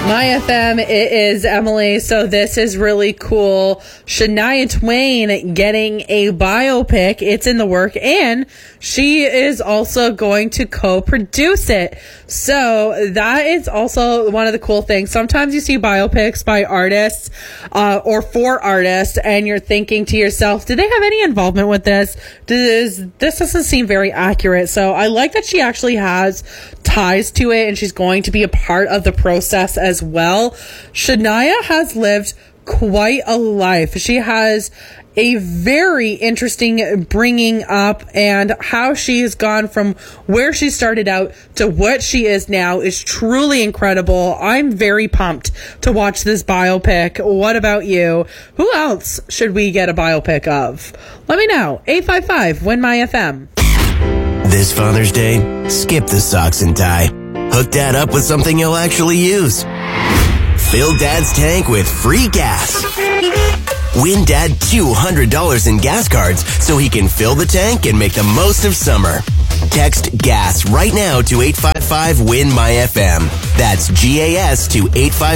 My FM, it is Emily. So this is really cool. Shania Twain getting a biopic. It's in the work, and she is also going to co-produce it. So that is also one of the cool things. Sometimes you see biopics by artists or for artists, and you're thinking to yourself, do they have any involvement with this? This doesn't seem very accurate. So I like that she actually has ties to it, and she's going to be a part of the process as well. Shania has lived quite a life. She has a very interesting bringing up, and how she has gone from where she started out to what she is now is truly incredible. I'm very pumped to watch this biopic. What about you? Who else should we get a biopic of? Let me know. 855 Win My FM. This Father's Day, skip the socks and tie. Hook Dad up with something you'll actually use. Fill Dad's tank with free gas. Win Dad $200 in gas cards so he can fill the tank and make the most of summer. Text GAS right now to 855-WIN-MY-FM. That's GAS to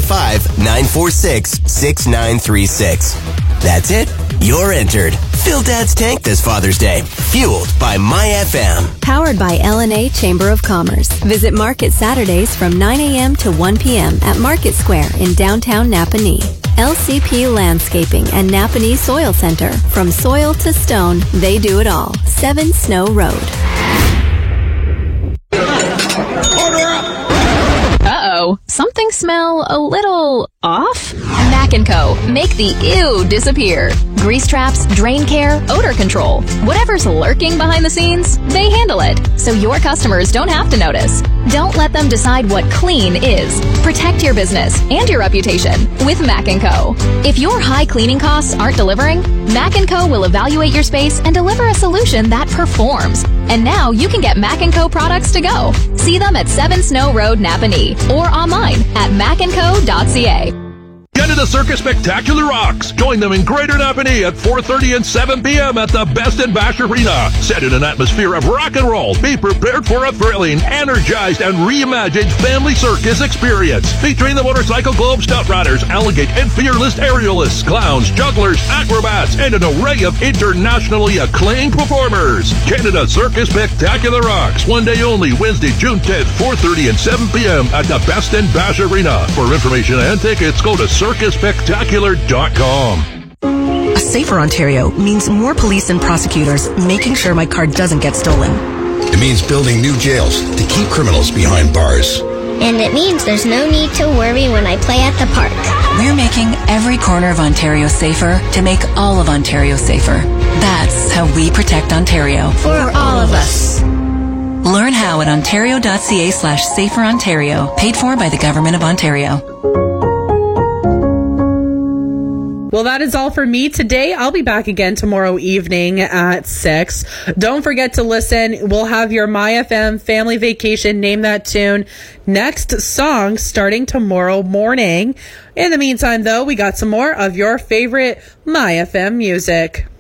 855-946-6936. That's it. You're entered. Fill Dad's tank this Father's Day. Fueled by MyFM. Powered by L&A Chamber of Commerce. Visit Market Saturdays from 9 a.m. to 1 p.m. at Market Square in downtown Napanee. LCP Landscaping and Napanee Soil Center. From soil to stone, they do it all. 7 Snow Road. Uh-oh. Something smell a little off? Mac & Co. Make the ew disappear. Grease traps, drain care, odor control. Whatever's lurking behind the scenes, they handle it. So your customers don't have to notice. Don't let them decide what clean is. Protect your business and your reputation with Mac & Co. If your high cleaning costs aren't delivering, Mac & Co. will evaluate your space and deliver a solution that performs. And now you can get Mac & Co. products to go. See them at 7 Snow Road, Napanee, or online at macandco.ca. Canada Circus Spectacular Rocks. Join them in Greater Napanee at 4:30 and 7 p.m. at the Best in Bash Arena. Set in an atmosphere of rock and roll. Be prepared for a thrilling, energized, and reimagined family circus experience. Featuring the Motorcycle Globe Stunt Riders, Alligate, and fearless aerialists, clowns, jugglers, acrobats, and an array of internationally acclaimed performers. Canada Circus Spectacular Rocks. One day only, Wednesday, June 10th, 4:30 and 7 p.m. at the Best in Bash Arena. For information and tickets, go to circusspectacular.com. A safer Ontario means more police and prosecutors making sure my car doesn't get stolen. It means building new jails to keep criminals behind bars. And it means there's no need to worry when I play at the park. We're making every corner of Ontario safer to make all of Ontario safer. That's how we protect Ontario. For all of us. Learn how at ontario.ca/saferontario. Paid for by the Government of Ontario. Well, that is all for me today. I'll be back again tomorrow evening at 6. Don't forget to listen. We'll have your MyFM Family Vacation Name That Tune next song starting tomorrow morning. In the meantime, though, we got some more of your favorite MyFM music.